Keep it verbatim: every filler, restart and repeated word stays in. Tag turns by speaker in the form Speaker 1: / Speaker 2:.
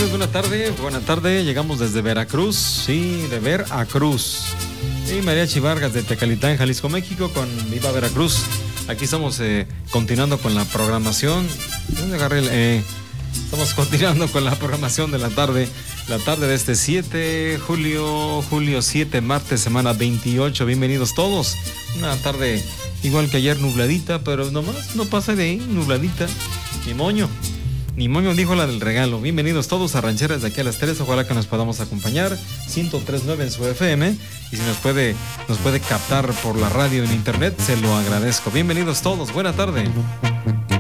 Speaker 1: tardes, buena tarde, buena tarde. Llegamos desde Veracruz, sí, de Veracruz. Y Mariachi Vargas de Tecalitán, Jalisco, México, con Viva Veracruz. Aquí estamos eh, continuando con la programación. ¿Dónde agarré el, eh, Estamos continuando con la programación de la tarde. La tarde de este siete, julio, julio siete, martes, semana veintiocho. Bienvenidos todos. Una tarde igual que ayer, nubladita, pero nomás no pasa de ahí, nubladita. Ni moño. Ni moño, dijo la del regalo. Bienvenidos todos a Rancheras de aquí a las tres. Ojalá que nos podamos acompañar. ciento tres punto nueve en su F M. Y si nos puede, nos puede captar por la radio en internet, se lo agradezco. Bienvenidos todos. Buena tarde.